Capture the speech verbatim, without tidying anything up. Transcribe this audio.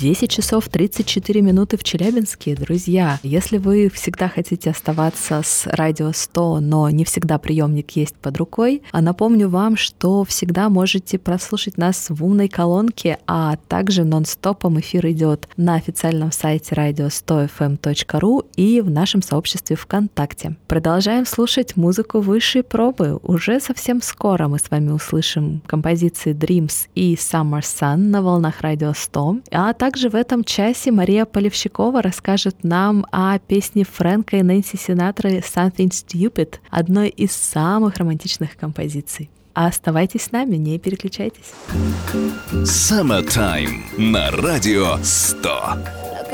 десять часов тридцать четыре минуты в Челябинске. Друзья, если вы всегда хотите оставаться с Радио сто, но не всегда приемник есть под рукой, а напомню вам, что всегда можете прослушать нас в умной колонке, а также нон-стопом эфир идет на официальном сайте радио сто эф эм точка ру и в нашем сообществе ВКонтакте. Продолжаем слушать музыку высшей пробы. Уже совсем скоро мы с вами услышим композиции Dreams и Summer Sun на волнах Радио сто. А также в этом часе Мария Полевщикова расскажет нам о песне Фрэнка и Нэнси Синатры «Something Stupid», одной из самых романтичных композиций. А оставайтесь с нами, не переключайтесь. Summertime на Радио сто.